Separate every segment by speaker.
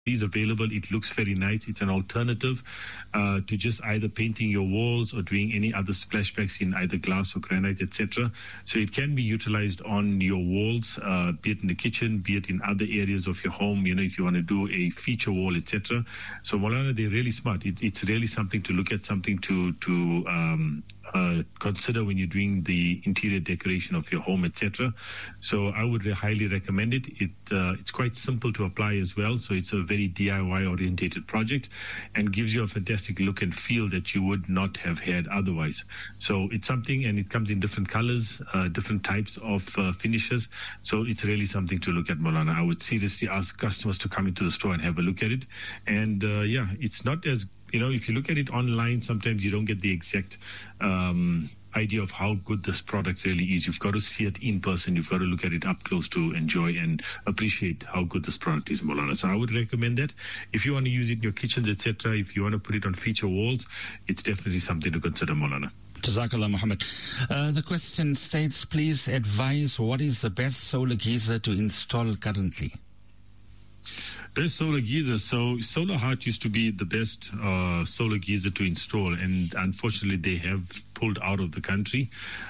Speaker 1: is available. It looks very nice. It's an alternative to just either painting your walls or doing any other splashbacks in either glass or granite, etc. So it can be utilized on your walls, be it in the kitchen, be it in other areas of your home, if you want to do a feature wall, etc. So Maulana, they're really smart. It's really something to look at, something to consider when you're doing the interior decoration of your home, etc. So I would highly recommend it. It's quite simple to apply as well. So it's a very DIY orientated project and gives you a fantastic look and feel that you would not have had otherwise. So it's something, and it comes in different colors, different types of finishes. So it's really something to look at, Maulana. I would seriously ask customers to come into the store and have a look at it. And it's not as if you look at it online, sometimes you don't get the exact idea of how good this product really is. You've got to see it in person. You've got to look at it up close to enjoy and appreciate how good this product is, Maulana. So I would recommend that. If you want to use it in your kitchens, etc., if you want to put it on feature walls, it's definitely something to consider, Maulana.
Speaker 2: Jazakallah, Muhammad. The question states, please advise what is the best solar geyser to install currently?
Speaker 1: Best solar geyser. So Solar Heart used to be the best solar geyser to install, and unfortunately they have pulled out of the country.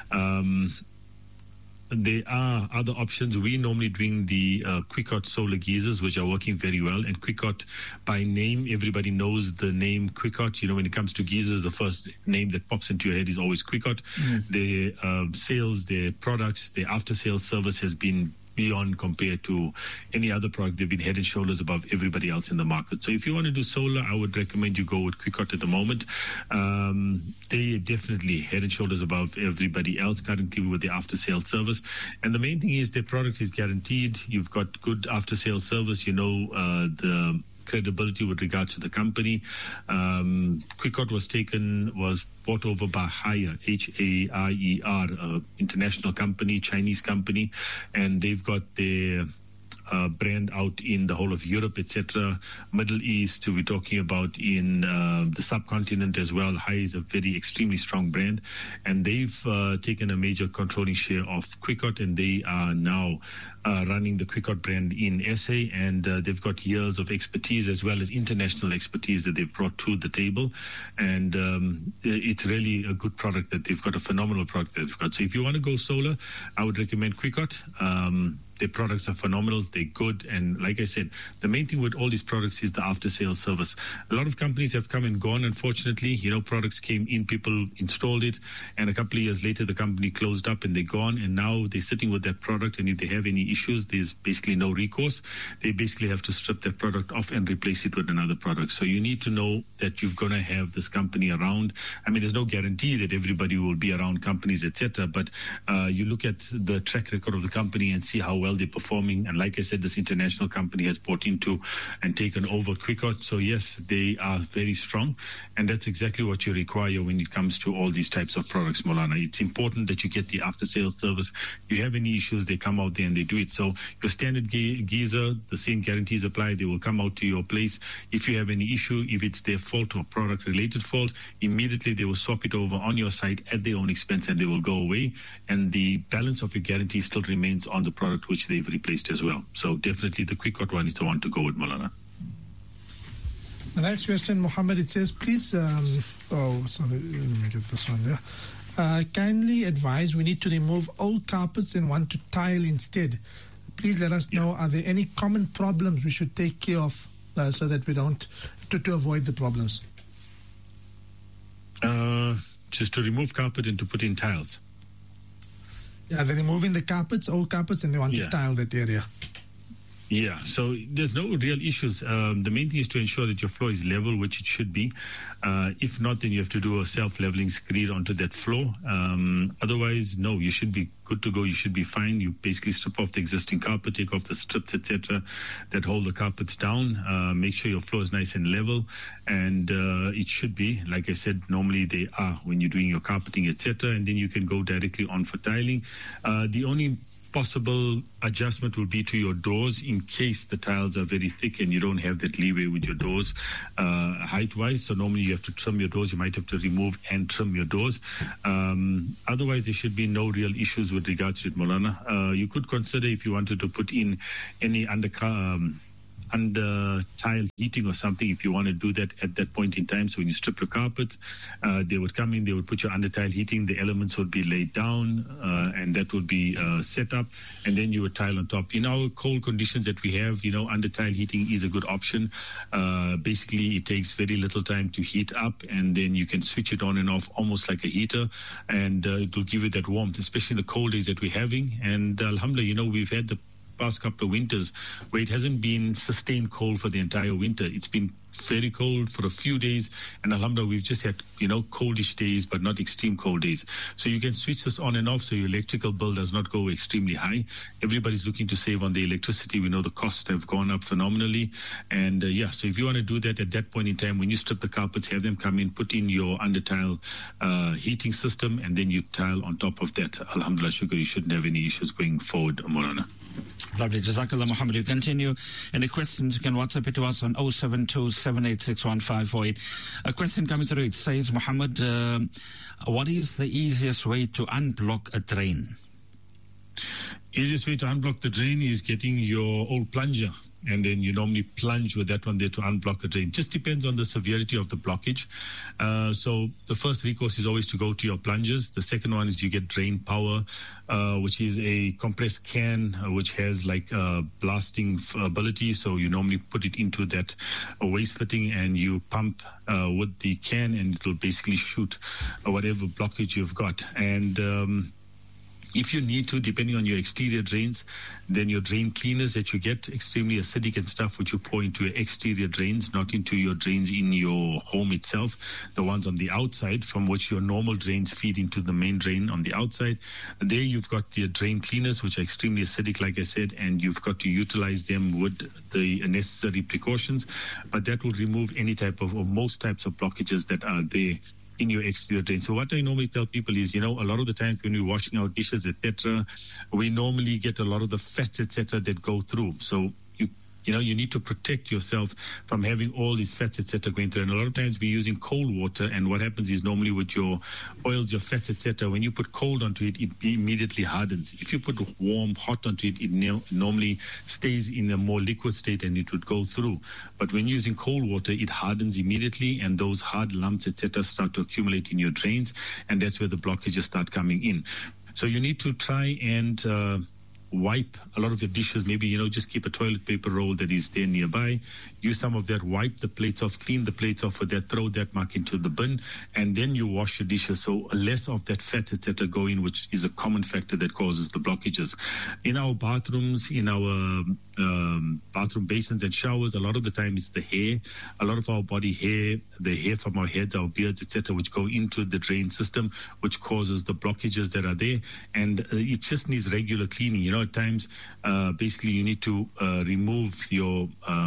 Speaker 1: There are other options. We normally doing the Quickot solar geysers, which are working very well. And Quickot, by name, everybody knows the name Quickot. When it comes to geysers, the first name that pops into your head is always Quickot. Their sales, their products, their after-sales service has been beyond compared to any other product. They've been head and shoulders above everybody else in the market. So if you want to do solar, I would recommend you go with Quickot at the moment. They definitely head and shoulders above everybody else currently with the after-sales service. And the main thing is their product is guaranteed. You've got good after-sales service. The credibility with regards to the company. Quickot was bought over by Haier, H-A-I-E-R, international company, Chinese company, and they've got their brand out in the whole of Europe, etc., Middle East. We're talking about in the subcontinent as well. Haier is a very extremely strong brand, and they've taken a major controlling share of Quickot, and they are now running the Quickot brand in SA, and they've got years of expertise as well as international expertise that they've brought to the table, and it's really a good product that they've got, a phenomenal product that they've got. So if you want to go solar, I would recommend Quickot. Their products are phenomenal. They're good. And like I said, the main thing with all these products is the after-sales service. A lot of companies have come and gone, unfortunately. Products came in, people installed it, and a couple of years later, the company closed up and they're gone. And now they're sitting with that product, and if they have any issues, there's basically no recourse. They basically have to strip that product off and replace it with another product. So you need to know that you're going to have this company around. I mean, there's no guarantee that everybody will be around companies, etc. But you look at the track record of the company and see how well they're performing. And like I said, this international company has bought into and taken over Quickot. So yes, they are very strong, and that's exactly what you require when it comes to all these types of products, Maulana. It's important that you get the after-sales service. If you have any issues, they come out there and they do it. So your standard geyser, the same guarantees apply. They will come out to your place. If you have any issue, if it's their fault or product-related fault, immediately they will swap it over on your site at their own expense, and they will go away. And the balance of your guarantee still remains on the product which they've replaced as well. So definitely the Quickot one is the one to go with, Maulana.
Speaker 3: The next question, Muhammad, it says, please, let me get this one there. Kindly advise, we need to remove old carpets and want to tile instead. Please let us know, are there any common problems we should take care of so that we don't, to avoid the problems?
Speaker 1: Just to remove carpet and to put in tiles.
Speaker 3: Yeah, they're removing the carpets, old carpets, and they want to tile that area.
Speaker 1: Yeah, so there's no real issues. The main thing is to ensure that your floor is level, which it should be. If not, then you have to do a self-leveling screed onto that floor. Otherwise, no, you should be good to go. You should be fine. You basically strip off the existing carpet, take off the strips, etc., that hold the carpets down. Make sure your floor is nice and level, and it should be, like I said, normally they are when you're doing your carpeting, etc., and then you can go directly on for tiling. The only possible adjustment will be to your doors in case the tiles are very thick and you don't have that leeway with your doors height-wise. So normally you have to trim your doors. You might have to remove and trim your doors. Otherwise, there should be no real issues with regards to it, Maulana. You could consider if you wanted to put in any under tile heating or something, if you want to do that at that point in time. So when you strip your carpets, they would come in, they would put your under tile heating, the elements would be laid down, and that would be set up, and then you would tile on top. In our cold conditions that we have, under tile heating is a good option. Basically, it takes very little time to heat up, and then you can switch it on and off almost like a heater, and it will give you that warmth, especially in the cold days that we're having. And alhamdulillah, we've had the past couple of winters where it hasn't been sustained cold for the entire winter. It's been very cold for a few days, and alhamdulillah, we've just had coldish days but not extreme cold days. So you can switch this on and off so your electrical bill does not go extremely high. Everybody's looking to save on the electricity. We know the costs have gone up phenomenally, and so if you want to do that at that point in time, when you strip the carpets, have them come in, put in your under tile heating system, and then you tile on top of that. Alhamdulillah, shukr, you shouldn't have any issues going forward, Maulana.
Speaker 2: Lovely. Jazakallah, Muhammad. You continue. Any questions, you can WhatsApp it to us on 072-786-1548. A question coming through, it says, Muhammad, what is the easiest way to unblock a drain?
Speaker 1: Easiest way to unblock the drain is getting your old plunger, and then you normally plunge with that one there to unblock a drain. Just depends on the severity of the blockage. So the first recourse is always to go to your plungers. The second one is you get drain power, which is a compressed can, which has like blasting ability. So you normally put it into that waste fitting and you pump with the can, and it will basically shoot whatever blockage you've got. And if you need to, depending on your exterior drains, then your drain cleaners that you get, extremely acidic and stuff, which you pour into your exterior drains, not into your drains in your home itself, the ones on the outside from which your normal drains feed into the main drain on the outside. There you've got your drain cleaners, which are extremely acidic, like I said, and you've got to utilize them with the necessary precautions. But that will remove any type of, or most types of blockages that are there in your exterior drain. So what I normally tell people is, a lot of the times when we're washing our dishes, etc., we normally get a lot of the fats, etc., that go through. So you need to protect yourself from having all these fats, etc., going through. And a lot of times we're using cold water, and what happens is normally with your oils, your fats, etc., when you put cold onto it, it immediately hardens. If you put warm, hot onto it, it normally stays in a more liquid state and it would go through. But when using cold water, it hardens immediately, and those hard lumps, etc., start to accumulate in your drains, and that's where the blockages start coming in. So you need to try and wipe a lot of your dishes. Maybe, just keep a toilet paper roll that is there nearby. Use some of that, wipe the plates off, clean the plates off with that, throw that mark into the bin, and then you wash your dishes. So less of that fat, etc., go in, which is a common factor that causes the blockages. In our bathrooms, in our bathroom basins and showers, a lot of the time it's the hair, a lot of our body hair, the hair from our heads, our beards, etc., which go into the drain system, which causes the blockages that are there. And it just needs regular cleaning. At times, basically you need to remove your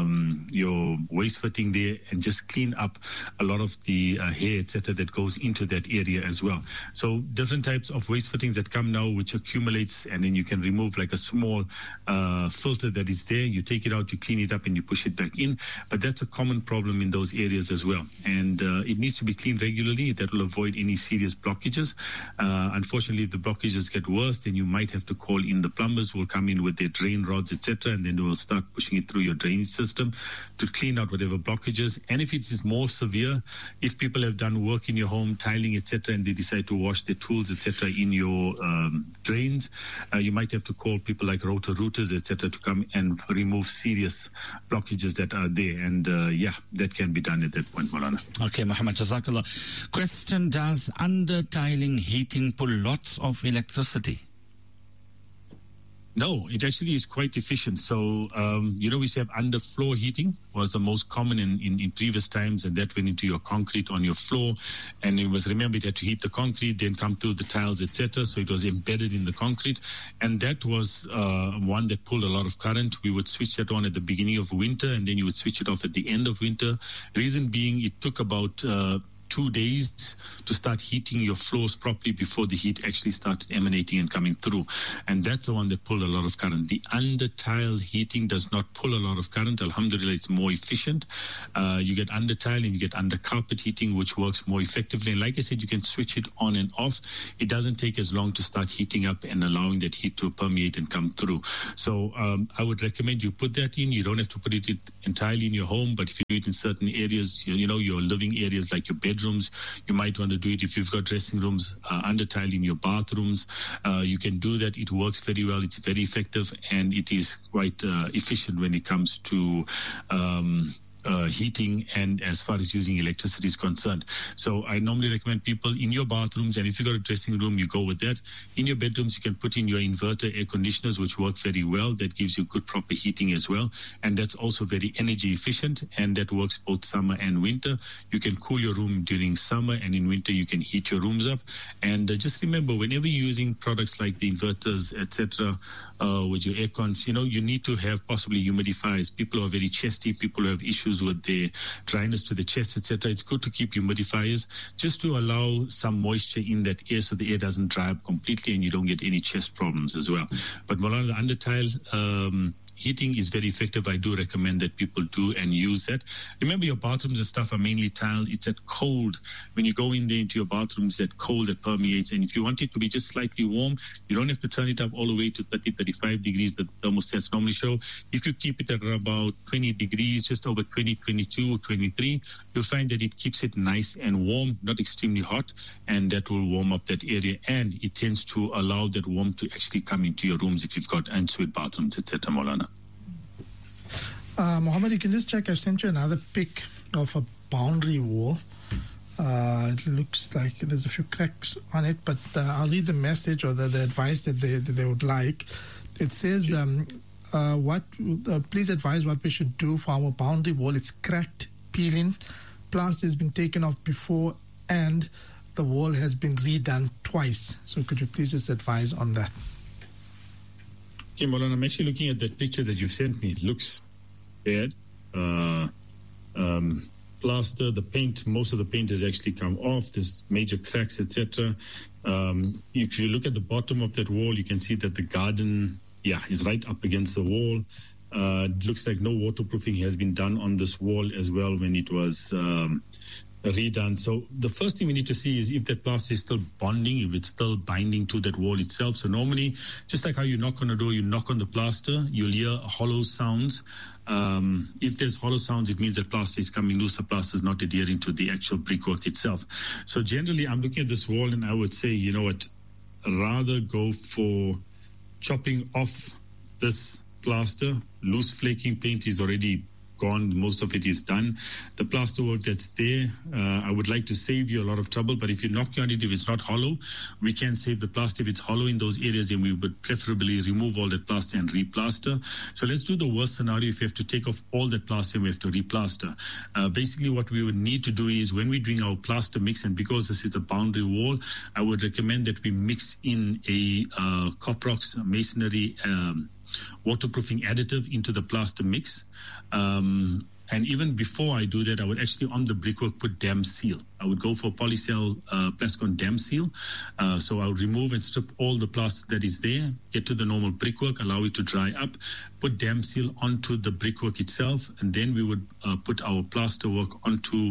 Speaker 1: waste fitting there and just clean up a lot of the hair, etc., that goes into that area as well. So different types of waste fittings that come now, which accumulates, and then you can remove like a small filter that is there. You take it out, you clean it up, and you push it back in. But that's a common problem in those areas as well. And it needs to be cleaned regularly. That will avoid any serious blockages. Unfortunately, if the blockages get worse, then you might have to call in the plumbers, will come in with their drain rods, etc., and then they will start pushing it through your drainage system to clean out whatever blockages. And if it is more severe, if people have done work in your home, tiling, etc., and they decide to wash their tools, etc., in your drains, you might have to call people like routers, etc., to come and remove serious blockages that are there. And that can be done at that point, Maulana.
Speaker 2: Okay, Muhammad, Jazakallah. Question, does under tiling heating pull lots of electricity?
Speaker 1: No, it actually is quite efficient. So, we used to have underfloor heating was the most common in previous times, and that went into your concrete on your floor. And it was, remember, it had to heat the concrete, then come through the tiles, etc. So it was embedded in the concrete. And that was one that pulled a lot of current. We would switch that on at the beginning of winter, and then you would switch it off at the end of winter. Reason being, it took about 2 2 days to start heating your floors properly before the heat actually started emanating and coming through. And that's the one that pulled a lot of current. The under tile heating does not pull a lot of current. Alhamdulillah, it's more efficient. You get under tile and you get under carpet heating, which works more effectively. And like I said, you can switch it on and off. It doesn't take as long to start heating up and allowing that heat to permeate and come through. So I would recommend you put that in. You don't have to put it entirely in your home, but if you do it in certain areas, you know, your living areas like your bedrooms, you might want to do it. If you've got dressing rooms, under tile in your bathrooms, you can do that. It works very well. It's very effective, and it is quite efficient when it comes to heating and as far as using electricity is concerned. So I normally recommend people in your bathrooms, and if you've got a dressing room, you go with that. In your bedrooms, you can put in your inverter air conditioners, which work very well. That gives you good proper heating as well. And that's also very energy efficient, and that works both summer and winter. You can cool your room during summer, and in winter, you can heat your rooms up. And just remember, whenever you're using products like the inverters, etc., with your air cons, you know, you need to have possibly humidifiers. People who are very chesty, people who have issues with their dryness to the chest, etc. It's good to keep humidifiers just to allow some moisture in that air so the air doesn't dry up completely and you don't get any chest problems as well. But Maulana, the under tile heating is very effective. I do recommend that people do and use that. Remember, your bathrooms and stuff are mainly tile. It's that cold. When you go in there into your bathrooms, that cold that permeates. And if you want it to be just slightly warm, you don't have to turn it up all the way to 30, 35 degrees that thermostats normally show. If you keep it at about 20 degrees, just over 20, 22, 23, you'll find that it keeps it nice and warm, not extremely hot, and that will warm up that area. And it tends to allow that warmth to actually come into your rooms if you've got ensuite bathrooms, etc. Maulana.
Speaker 3: Mohammed, you can just check. I've sent you another pic of a boundary wall. It looks like there's a few cracks on it, but I'll read the message or the advice that they would like. It says, please advise what we should do for our boundary wall. It's cracked, peeling, plaster has been taken off before, and the wall has been redone twice. So could you please just advise on that?
Speaker 1: Okay, Maulana, I'm actually looking at that picture that you sent me. It looks bad. Plaster, the paint, most of the paint has actually come off. There's major cracks, etc. If you look at the bottom of that wall, you can see that the garden, is right up against the wall. It looks like no waterproofing has been done on this wall as well when it was redone. So the first thing we need to see is if that plaster is still bonding, if it's still binding to that wall itself. So normally, just like how you knock on a door, you knock on the plaster, you'll hear hollow sounds. If there's hollow sounds, it means that plaster is coming loose. The plaster is not adhering to the actual brickwork itself. So generally, I'm looking at this wall and I would say, you know what, rather go for chopping off this plaster. Loose flaking paint is already gone. Most of it is done. The plaster work that's there, I would like to save you a lot of trouble, but if you knock on it, if it's not hollow, we can save the plaster. If it's hollow in those areas, then we would preferably remove all that plaster and replaster. So let's do the worst scenario. If you have to take off all that plaster, we have to replaster. Basically, what we would need to do is when we're doing our plaster mix, and because this is a boundary wall, I would recommend that we mix in a Coprox masonry waterproofing additive into the plaster mix. And even before I do that, I would actually on the brickwork put dam seal. I would go for Polycell Plascon dam seal. So I would remove and strip all the plaster that is there, get to the normal brickwork, allow it to dry up, put dam seal onto the brickwork itself, and then we would put our plaster work onto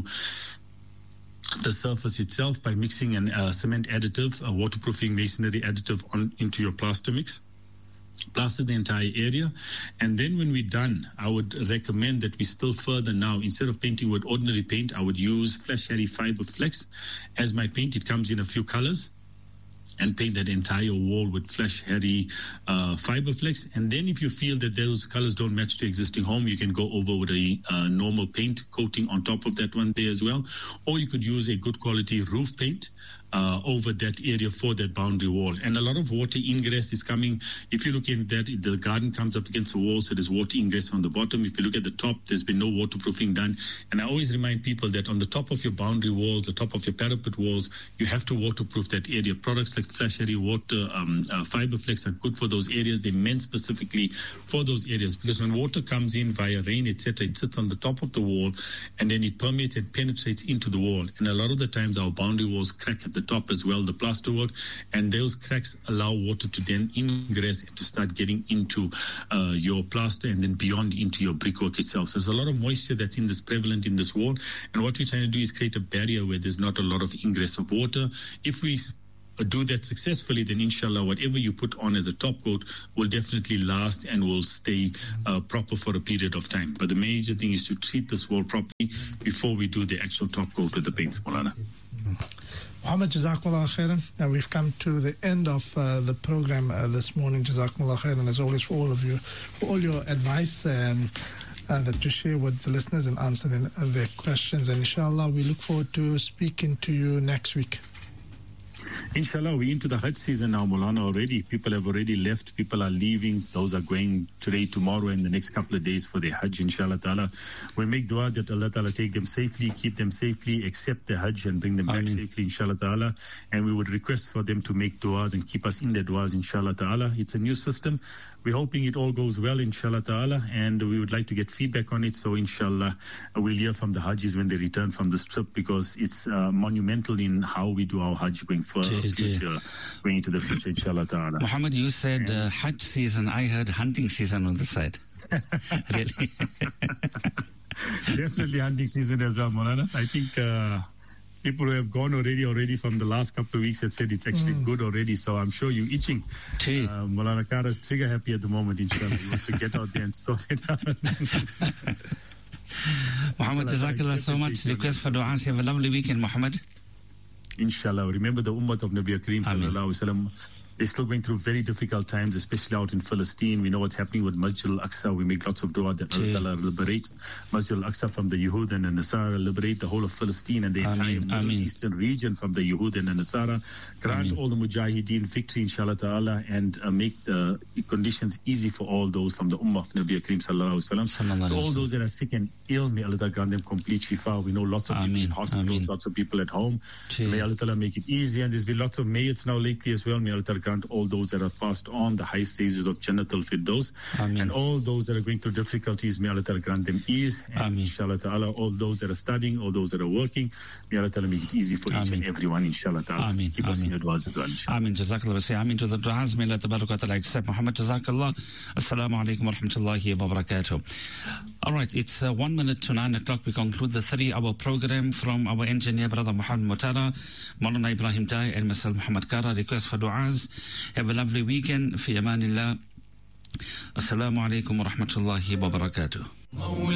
Speaker 1: the surface itself by mixing a cement additive, a waterproofing masonry additive into your plaster mix. Plaster the entire area, and then when we're done, I would recommend that we still further now, instead of painting with ordinary paint, I would use Flash Harry Fiber Flex as my paint. It comes in a few colors, and paint that entire wall with Flash Harry Fiber Flex. And then if you feel that those colors don't match to existing home, you can go over with a normal paint coating on top of that one there as well. Or you could use a good quality roof paint. over that area for that boundary wall. And a lot of water ingress is coming. If you look at that, the garden comes up against the wall, so there's water ingress from the bottom. If you look at the top, there's been no waterproofing done. And I always remind people that on the top of your boundary walls, the top of your parapet walls, you have to waterproof that area. Products like Flashery Water, Fiberflex are good for those areas. They're meant specifically for those areas, because when water comes in via rain, etc., it sits on the top of the wall and then it permeates and penetrates into the wall. And a lot of the times our boundary walls crack at the top as well, the plasterwork, and those cracks allow water to then ingress and to start getting into your plaster and then beyond into your brickwork itself. So there's a lot of moisture that's prevalent in this wall, and what we're trying to do is create a barrier where there's not a lot of ingress of water. If we do that successfully, then inshallah whatever you put on as a top coat will definitely last and will stay proper for a period of time. But the major thing is to treat this wall properly before we do the actual top coat with the paints, Maulana.
Speaker 3: Muhammad, Jazakumullah khairan. We've come to the end of the program this morning. Jazakumullah khairan, as always, for all of you, for all your advice that you share with the listeners and answering their questions. And inshallah, we look forward to speaking to you next week.
Speaker 1: Inshallah, we're into the Hajj season now, Maulana, already. People have already left. People are leaving. Those are going today, tomorrow, and the next couple of days for their Hajj, inshallah ta'ala. We make dua that Allah ta'ala take them safely, keep them safely, accept the Hajj and bring them back safely, inshallah ta'ala. And we would request for them to make duas and keep us in their duas, inshallah ta'ala. It's a new system. We're hoping it all goes well, inshallah ta'ala, and we would like to get feedback on it. So inshallah, we'll hear from the Hajjis when they return from this trip, because it's monumental in how we do our Hajj going future, going into the future, inshallah ta'ala.
Speaker 2: Muhammad, you said Hajj season. I heard hunting season on the side. Really?
Speaker 1: Definitely hunting season as well, Maulana. I think people who have gone already from the last couple of weeks have said it's actually good already. So I'm sure you're itching. Maulana Kara's trigger happy at the moment, inshallah. He wants to get out there and sort it out.
Speaker 2: Muhammad, Jazakallah so much. Request for du'as. Have a lovely weekend, Muhammad.
Speaker 1: Inshallah. Remember the ummah of Nabi Kareem sallallahu alaihi wasallam. They're still going through very difficult times, especially out in Palestine. We know what's happening with Masjid al-Aqsa. We make lots of dua that Allah Ta'ala liberate Masjid al-Aqsa from the Yehud and the Nasara, liberate the whole of Palestine and the entire Middle Eastern region from the Yehud and the Nasara. Grant all the Mujahideen victory, inshallah Ta'ala, and make the conditions easy for all those from the Ummah of Nabi Kareem sallallahu alaihi wasallam. To all those that are sick and ill, may Allah Ta'ala grant them complete shifa. We know lots of people in hospitals, lots of people at home. May Allah Ta'ala make it easy. And there's been lots of mayats now lately as well. May Allah Ta'ala grant all those that have passed on the high stages of Jannatul Firdaus, and all those that are going through difficulties, may Allah Ta'ala grant them ease, and inshallah Ta'ala, all those that are studying, all those that are working, may Allah Ta'ala make it easy for each and everyone, inshallah Ta'ala. Keep us in your du'as as well, inshallah.
Speaker 2: Ameen. Jazakallah. Say ameen to the du'as. May Allah Tabarak wa Ta'ala accept. Muhammad, Jazakallah. Assalamu alaikum wa rahmatullahi wa barakatuh. All right, it's 1 minute to 9 o'clock. We conclude the 3-hour program from our engineer, Brother Muhammad Mutara, Maulana Ibrahim Dai, and myself, Muhammad Kara. Request for du'as. Have a lovely weekend. Fi amanillah. Assalamu alaikum wa rahmatullahi wa barakatuh.